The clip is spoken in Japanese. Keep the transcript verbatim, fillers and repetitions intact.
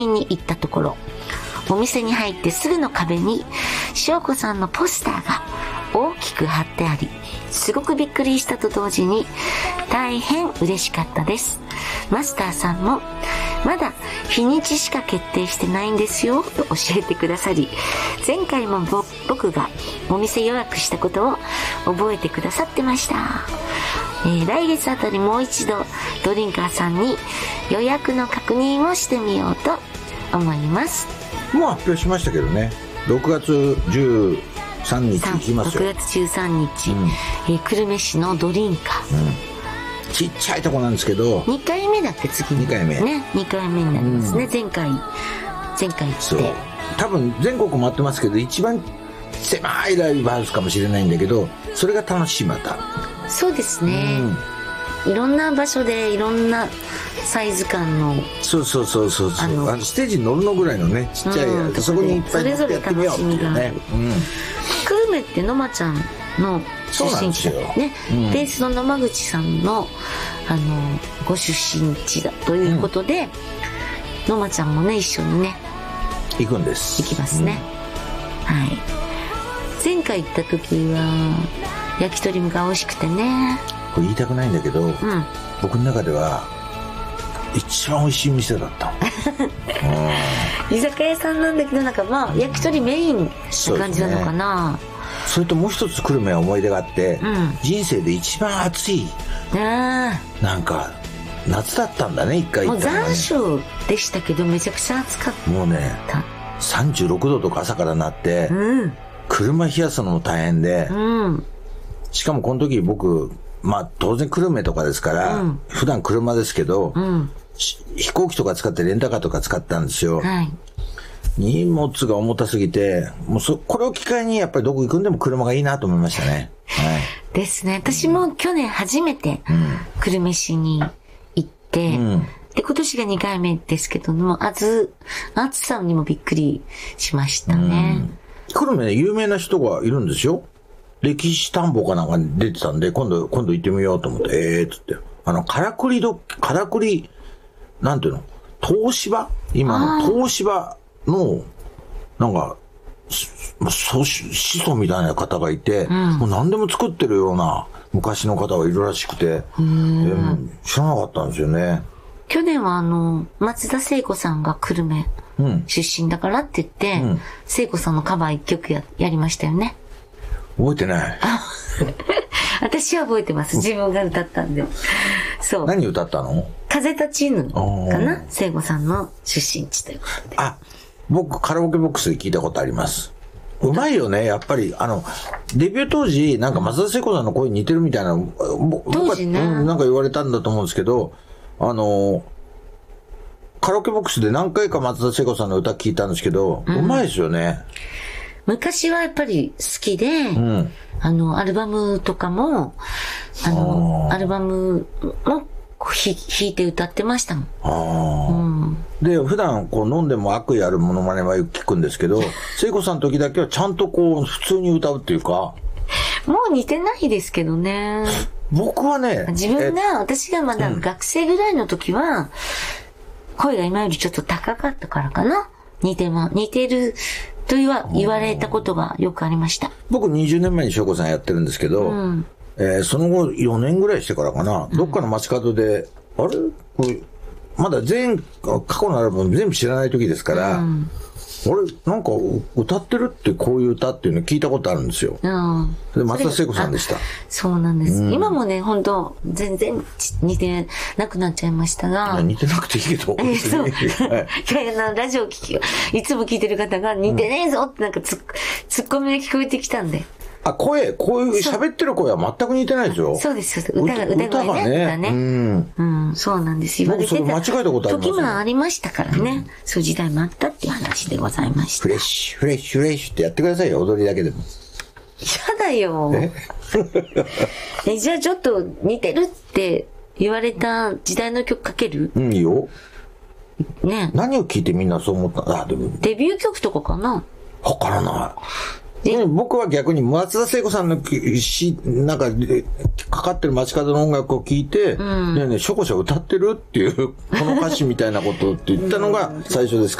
に行ったところ、お店に入ってすぐの壁に翔子さんのポスターが大きく貼ってあり、すごくびっくりしたと同時に大変嬉しかったです。マスターさんもまだ日にちしか決定してないんですよと教えてくださり、前回も僕がお店予約したことを覚えてくださってました。えー、来月あたりもう一度ドリンカーさんに予約の確認をしてみようと思います。 もう発表しましたけどね、ろくがつじゅうさんにち行きますよ。 ろくがつじゅうさんにち、うん、えー、久留米市のドリンカー、うん、 ちっちゃいとこなんですけどにかいめだって次ににかいめね、にかいめになりますね、うん、前回前回来て多分全国回ってますけど一番狭いライブハウスかもしれないんだけど、それが楽しい。またそうですね、うん、いろんな場所でいろんなサイズ感のそうそうそうそうそう、あのあのステージに乗るのぐらいのねちっちゃい、うん、そこにいっぱいそれぞれ楽しみがある、うん、久留米ってのまちゃんの出身地だね、うん、ベースの野間口さんのあのご出身地だということで、のま、うん、ちゃんもね一緒にね行くんです。 行きますね、うん、はい。前回行った時は焼き鳥が美味しくてね、 これ言いたくないんだけど、うん、僕の中では一番美味しい店だった、 うん、居酒屋さんなんだけどなんかまあ焼き鳥メインって感じなのかな。 そ, それともう一つ久留米は思い出があって、うん、人生で一番暑いなんか夏だったんだね。一回行ったのが、ね、もう残暑でしたけどめちゃくちゃ暑かった。 もうねさんじゅうろくどとか朝からなって、うん、車冷やすのも大変で、うん、しかもこの時僕まあ当然久留米とかですから、うん、普段車ですけど、うん、飛行機とか使ってレンタカーとか使ったんですよ、はい、荷物が重たすぎてもうそこれを機会にやっぱりどこ行くんでも車がいいなと思いましたね、はい、 ですね。私も去年初めて久留米市に行って、うん、で今年がにかいめですけども、暑さにもびっくりしましたね、うん、 久留米ね有名な人がいるんですよ。歴史探訪かなんかに出てたんで、今度、今度行ってみようと思って、ええー、つって。あの、からくりど、からくり、なんていうの東芝今の東芝の、なんか、そ、子孫みたいな方がいて、うん、もう何でも作ってるような昔の方がいるらしくて、うん、知らなかったんですよね。 去年はあの、松田聖子さんが久留米出身だからって言って、うん、聖子さんのカバー一曲や、やりましたよね。 覚えてない。 私は覚えてます。自分が歌ったんで。そう。 何歌ったの？ 風立ちぬかな？聖子さんの出身地ということで。 あ、僕カラオケボックスで聞いたことあります。うまいよね、やっぱり。あの、デビュー当時、なんか松田聖子さんの声に似てるみたいな、 当時ね、 うん、なんか言われたんだと思うんですけど、あの、カラオケボックスで何回か松田聖子さんの歌聞いたんですけど、うん、うまいですよね。 昔はやっぱり好きで、うん、あの、アルバムとかも、あの、アルバムも弾いて歌ってましたもん。あ、 うん、で、普段こう飲んでも悪意あるモノマネはよく聞くんですけど、聖子さんの時だけはちゃんとこう普通に歌うっていうか。 もう似てないですけどね。 僕はね、 自分が、私がまだ学生ぐらいの時は、うん、声が今よりちょっと高かったからかな。似てま、似てる。と言わ、言われたことがよくありました。 僕にじゅうねんまえに翔子さんやってるんですけど、うん、えー、その後よねんぐらいしてからかな、うん、どっかの街角で、あれこれ、まだ全、過去のアルバム全部知らない時ですから、うん、俺、なんか歌ってるってこういう歌っていうの聞いたことあるんですよ。うん、で、松田聖子さんでした。 そうなんです。うん、今もね、本当全然似てなくなっちゃいましたが。 似てなくていいけど。 えそう。はい、ラジオ聞き、いつも聞いてる方が似てねえぞってなんかツッ、ツッコミが聞こえてきたんで。 あ、声、こういう喋ってる声は全く似てないですよ。 そうです、そうです。歌が、歌がね。歌ね。うん。うん、そうなんです。 言われてた。僕それ間違えたことありますよ。 時もありましたからね。うん、そういう時代もあったっていう話でございました。 フレッシュ、フレッシュ、フレッシュってやってくださいよ、踊りだけでも。 やだよ。ええ、じゃあちょっと似てるって言われた時代の曲かける？ うん、いいよ。 ね。 何を聞いてみんなそう思った？あ、でも。 デビュー曲とかかな？ わからない。 ね、僕は逆に松田聖子さんのし、なんか、かかってる街角の音楽を聴いて、うん、ねえねえ、ショコショ歌ってるっていう、この歌詞みたいなことって言ったのが最初です